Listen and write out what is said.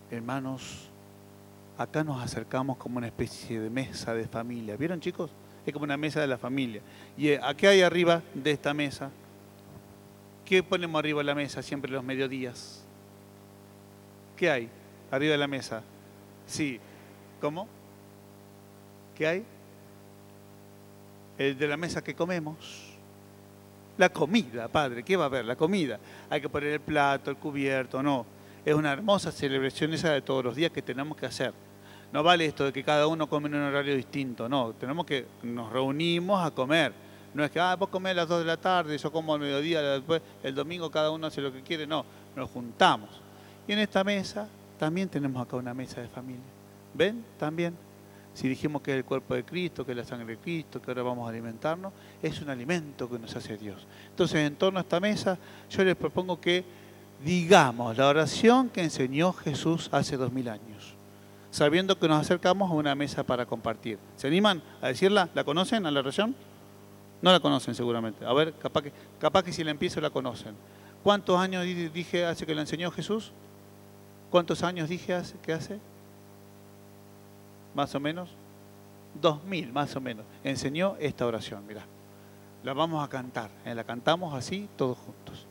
Hermanos, acá nos acercamos como una especie de mesa de familia. ¿Vieron, chicos? Es como una mesa de la familia. ¿Y aquí hay arriba de esta mesa? ¿Qué ponemos arriba de la mesa siempre los mediodías? ¿Qué hay arriba de la mesa? Sí. ¿Cómo? ¿Qué hay? El de la mesa que comemos. La comida, padre. ¿Qué va a haber? La comida. Hay que poner el plato, el cubierto, no. Es una hermosa celebración esa de todos los días que tenemos que hacer. No vale esto de que cada uno come en un horario distinto, no. Tenemos que, nos reunimos a comer. No es que, vos comés a las 2 de la tarde, yo como al mediodía, después el domingo cada uno hace lo que quiere. No, nos juntamos. Y en esta mesa también tenemos acá una mesa de familia. ¿Ven? También. Si dijimos que es el cuerpo de Cristo, que es la sangre de Cristo, que ahora vamos a alimentarnos, es un alimento que nos hace Dios. Entonces, en torno a esta mesa, yo les propongo que digamos la oración que enseñó Jesús hace 2000 años, sabiendo que nos acercamos a una mesa para compartir. ¿Se animan a decirla? ¿La conocen a la oración? No la conocen seguramente. A ver, capaz que si la empiezo la conocen. ¿Cuántos años dije hace que la enseñó Jesús? ¿Cuántos años dije que hace? Más o menos. 2000, más o menos. Enseñó esta oración, mirá. La vamos a cantar. La cantamos así, todos juntos.